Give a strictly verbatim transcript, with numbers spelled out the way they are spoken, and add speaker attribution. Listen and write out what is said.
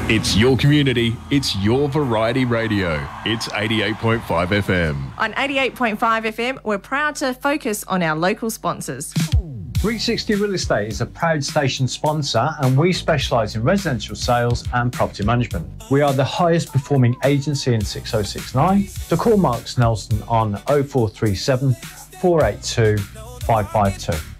Speaker 1: It's your community, it's your variety radio. It's eighty-eight point five F M.
Speaker 2: On eighty-eight point five F M, we're proud to focus on our local sponsors.
Speaker 3: three sixty Real Estate is a proud station sponsor, and we specialise in residential sales and property management. We are the highest performing agency in six oh six nine. To call Mark Snelson on oh four three seven, four eight two, five five two.